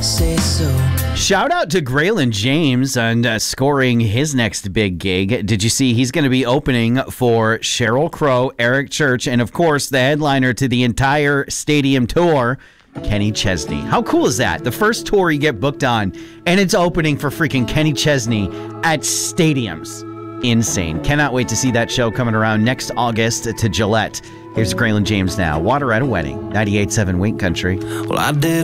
say so. Shout out to Graylin James on scoring his next big gig. Did you see he's going to be opening for Sheryl Crow, Eric Church, and of course the headliner to the entire stadium tour, Kenny Chesney. How cool is that? The first tour you get booked on, and it's opening for freaking Kenny Chesney at stadiums. Insane. Cannot wait to see that show coming around next August to Gillette. Here's Graylin James now. Water at a Wedding, 98.7 Wink Country. Well, I did